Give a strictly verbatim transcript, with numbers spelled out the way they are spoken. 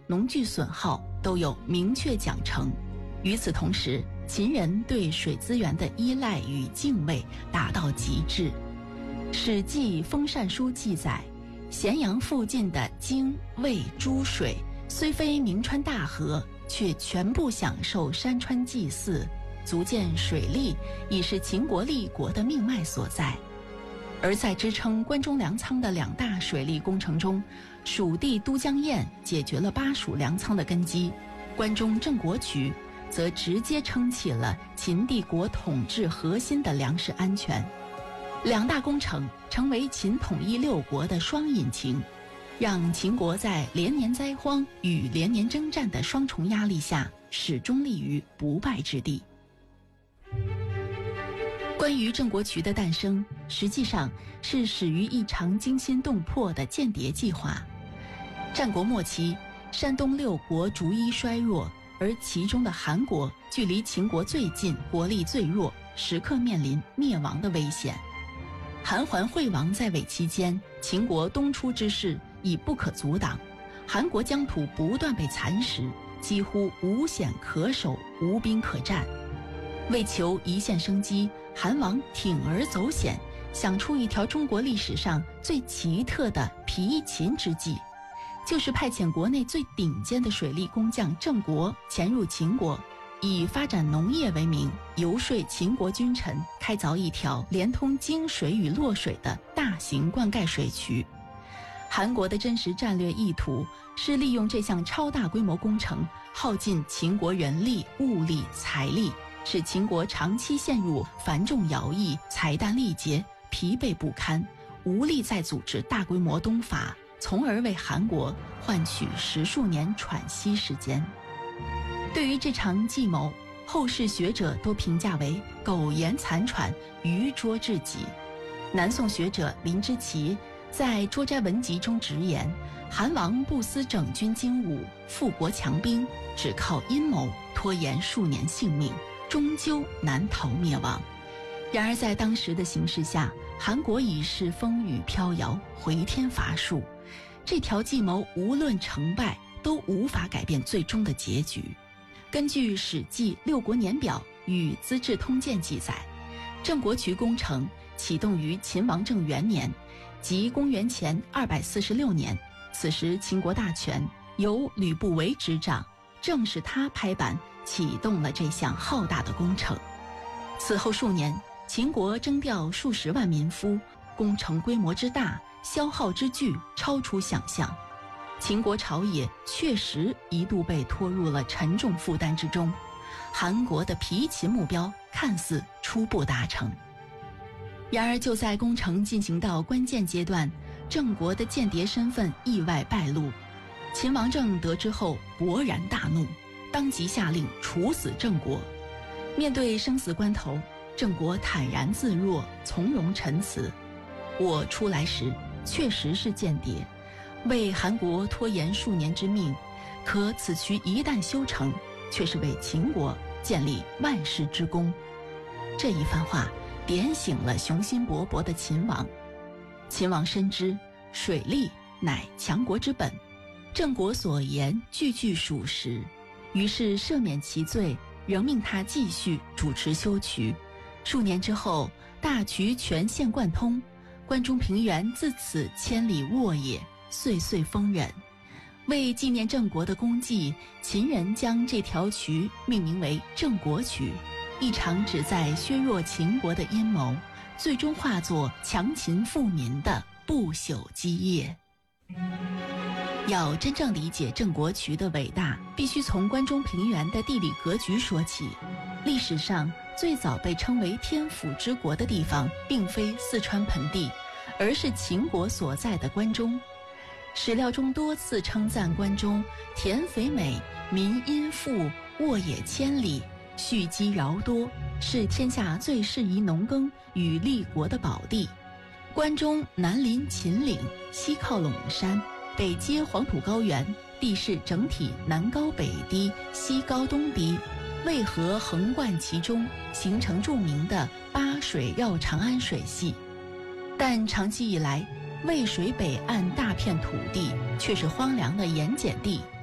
农具损耗都有明确奖惩。与此同时，秦人对水资源的依赖与敬畏达到极致。《史记·封禅书》记载，咸阳附近的泾渭诸水虽非名川大河，却全部享受山川祭祀，足见水利已是秦国立国的命脉所在。而在支撑关中粮仓的两大水利工程中，蜀地都江堰解决了巴蜀粮仓的根基，关中郑国渠则直接撑起了秦帝国统治核心的粮食安全。两大工程成为秦统一六国的双引擎，让秦国在连年灾荒与连年征战的双重压力下，始终立于不败之地。关于郑国渠的诞生，实际上是始于一场惊心动魄的间谍计划。战国末期，山东六国逐一衰弱，而其中的韩国距离秦国最近，国力最弱，时刻面临灭亡的危险。韩桓惠王在位期间，秦国东出之势已不可阻挡，韩国疆土不断被蚕食，几乎无险可守，无兵可战。为求一线生机，韩王铤而走险，想出一条中国历史上最奇特的疲秦之计，就是派遣国内最顶尖的水利工匠郑国潜入秦国，以发展农业为名，游说秦国君臣开凿一条连通泾水与洛水的大型灌溉水渠。韩国的真实战略意图是利用这项超大规模工程，耗尽秦国人力、物力、财力，使秦国长期陷入繁重徭役、财弹力竭、疲惫不堪，无力再组织大规模东伐，从而为韩国换取十数年喘息时间。对于这场计谋，后世学者都评价为苟延残喘、愚拙至极。南宋学者林之奇在《捉斋文集》中直言，韩王不思整军精武、富国强兵，只靠阴谋拖延数年性命，终究难逃灭亡。然而在当时的形势下，韩国已是风雨飘摇，回天乏术，这条计谋无论成败，都无法改变最终的结局。根据《史记·六国年表》与《资治通鉴》记载，郑国渠工程启动于秦王政元年，即公元前二百四十六年。此时秦国大权由吕不韦执掌，正是他拍板启动了这项浩大的工程。此后数年，秦国征调数十万民夫，工程规模之大，消耗之巨，超出想象。秦国朝野确实一度被拖入了沉重负担之中，韩国的疲秦目标看似初步达成。然而就在工程进行到关键阶段，郑国的间谍身份意外败露，秦王政得知后勃然大怒，当即下令处死郑国。面对生死关头，郑国坦然自若，从容陈词：我出来时确实是间谍，为韩国拖延数年之命，可此渠一旦修成，却是为秦国建立万世之功。这一番话点醒了雄心勃勃的秦王。秦王深知水利乃强国之本，郑国所言句句属实，于是赦免其罪，仍命他继续主持修渠。数年之后，大渠全线贯通，关中平原自此千里沃野，岁岁丰稔。为纪念郑国的功绩，秦人将这条渠命名为郑国渠。一场旨在削弱秦国的阴谋，最终化作强秦富民的不朽基业。要真正理解郑国渠的伟大，必须从关中平原的地理格局说起。历史上最早被称为天府之国的地方，并非四川盆地，而是秦国所在的关中。史料中多次称赞关中田肥美，民殷富，沃野千里，蓄积饶多，是天下最适宜农耕与立国的宝地。关中南临秦岭，西靠陇山，北接黄土高原，地势整体南高北低，西高东低，渭河横贯其中，形成著名的八水绕长安水系。但长期以来，渭水北岸大片土地却是荒凉的盐碱地，